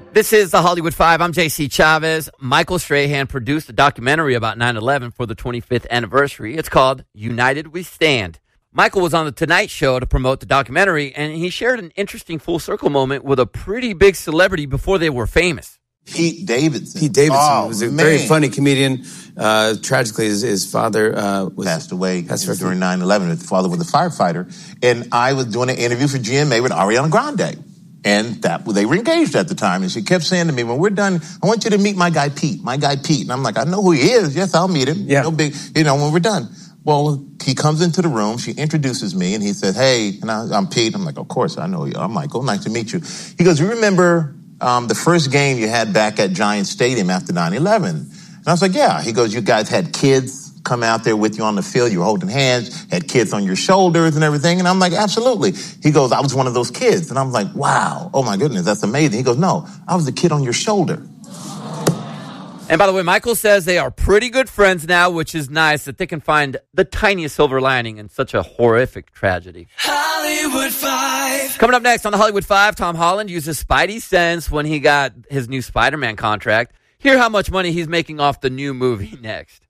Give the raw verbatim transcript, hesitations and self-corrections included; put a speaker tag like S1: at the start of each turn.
S1: This is the Hollywood Five. I'm J C Chavez. Michael Strahan produced a documentary about nine eleven for the twenty-fifth anniversary. It's called United We Stand. Michael was on The Tonight Show to promote the documentary, and he shared an interesting full circle moment with a pretty big celebrity before they were famous.
S2: Pete Davidson.
S3: Pete Davidson
S2: oh,
S3: was a
S2: man.
S3: very funny comedian. Uh, tragically, his, his father uh, was
S2: passed away
S3: passed
S2: during nine eleven. His father was a firefighter. And I was doing an interview for G M A with Ariana Grande. And that they were engaged at the time. And she kept saying to me, when we're done, I want you to meet my guy Pete, my guy Pete. And I'm like, I know who he is. Yes, I'll meet him.
S3: Yeah.
S2: No big, you know, when we're done. Well, he comes into the room. She introduces me, and he said, hey, and I, I'm Pete. I'm like, of course, I know you. I'm Michael. Nice to meet you. He goes, you remember um, the first game you had back at Giant Stadium after nine eleven? And I was like, yeah. He goes, you guys had kids come out there with you on the field. You were holding hands, had kids on your shoulders and everything. And I'm like, absolutely. He goes, I was one of those kids. And I'm like, wow. Oh, my goodness, that's amazing. He goes, no, I was the kid on your shoulder.
S1: And by the way, Michael says they are pretty good friends now, which is nice that they can find the tiniest silver lining in such a horrific tragedy.
S4: Hollywood Five.
S1: Coming up next on the Hollywood Five, Tom Holland used his Spidey sense when he got his new Spider-Man contract. Hear how much money he's making off the new movie next.